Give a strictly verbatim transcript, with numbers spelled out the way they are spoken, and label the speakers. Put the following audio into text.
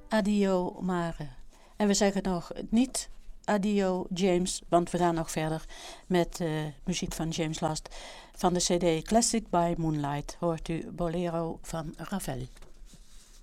Speaker 1: Addio Mare. En we zeggen nog niet Addio James, want we gaan nog verder met uh, muziek van James Last. Van de cd Classic by Moonlight hoort u Bolero van Ravel.